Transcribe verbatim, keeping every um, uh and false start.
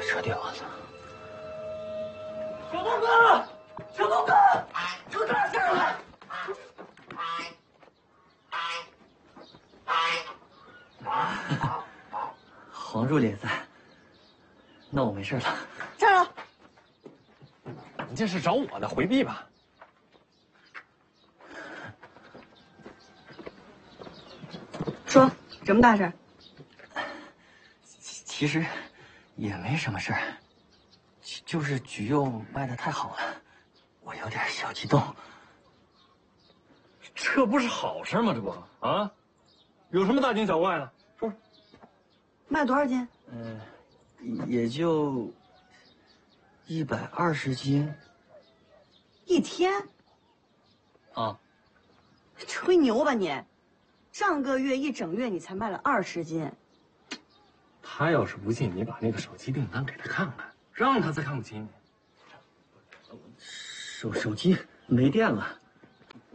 车掉了。 小东哥，小东哥，出大事了！ 黄助理也在，那我没事了。 站了。 你这是找我的，回避吧。 说什么大事？ 其实也没什么事儿，就是橘柚卖的太好了，我有点小激动。 这不是好事吗？这不啊，有什么大惊小怪的？说说。 卖多少斤？ 嗯、呃，也就一百二十斤。 一天？ 啊？ 吹牛吧你！上个月一整月你才卖了二十斤。 他要是不信，你把那个手机订单给他看看，让他再看不起你。 手手机没电了。